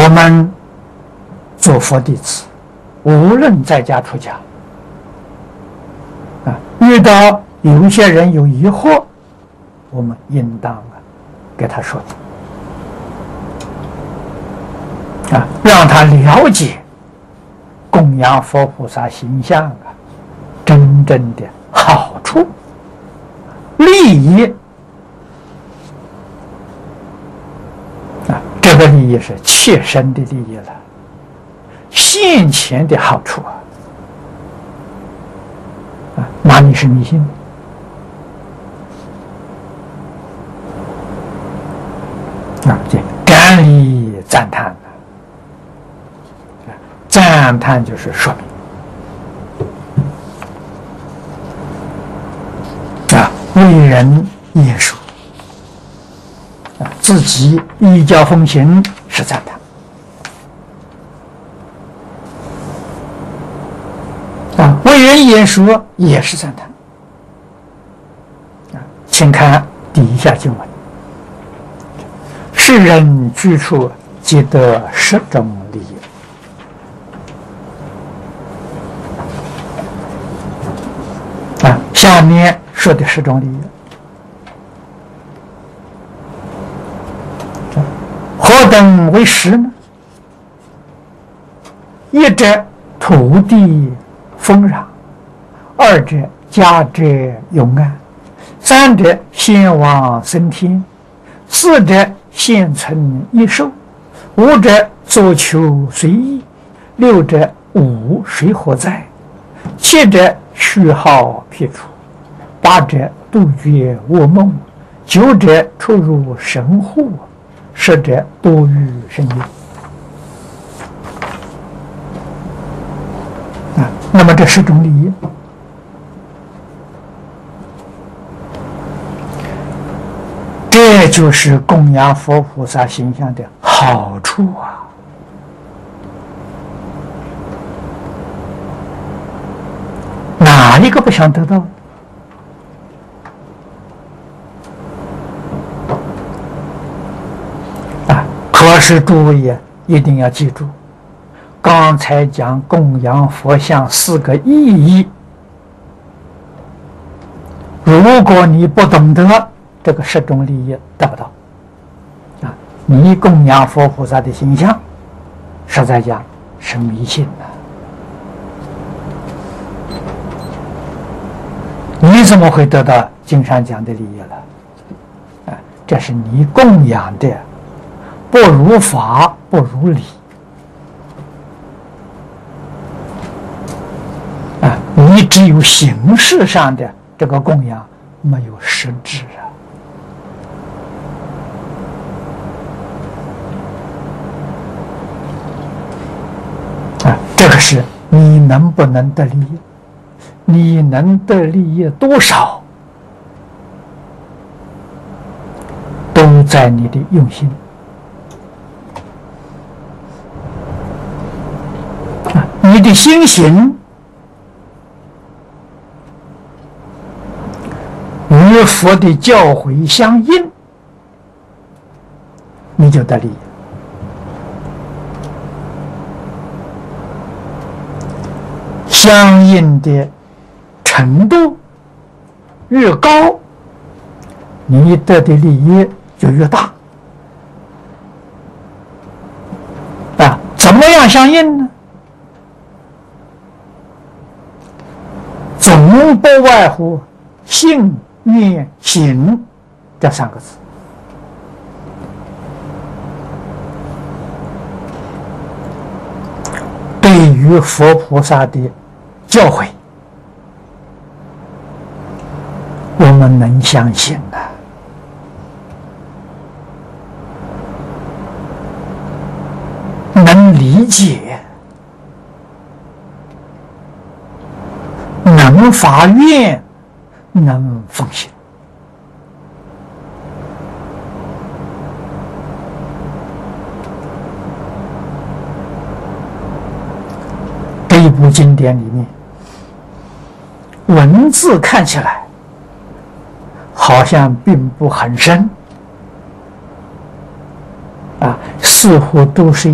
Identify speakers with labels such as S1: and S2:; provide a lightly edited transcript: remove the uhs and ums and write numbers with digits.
S1: 我们做佛弟子，无论在家出家，遇到有些人有疑惑，我们应当给他说让他了解供养佛菩萨形象真正的好处、利益这个利益是切身的利益了，现前的好处哪里是迷信？这感礼赞叹，赞叹就是说明为人业说自己依教奉行是赞叹为人言说也是赞叹请看底下经文：世人居处皆得10种利益。下面说的10种利益，何等为10呢？一者土地丰壤，2者家者永安，3者先王升天，4者现存益寿，5者所求随意，6者无水火灾，7者虚耗辟除，8者杜绝恶梦，9者出入神户，10者多遇神业那么这10种利益，这就是供养佛菩萨形象的好处哪一个不想得到？可是诸位一定要记住，刚才讲供养佛像4个意义，如果你不懂得这个10种利益得不到你供养佛菩萨的形象实在讲是迷信你怎么会得到经上讲的利益了这是你供养的不如法不如理你只有形式上的这个供养，没有实质这个是你能不能得利益，你能得利益多少，都在你的用心你的心行与佛的教诲相应，你就得利益。相应的程度越高，你得的利益就越大怎么样相应呢？总不外乎信愿行这3个字。对于佛菩萨的教诲，我们能相信能理解，能发愿，能奉行。这一部经典里面，文字看起来好像并不很深似乎都是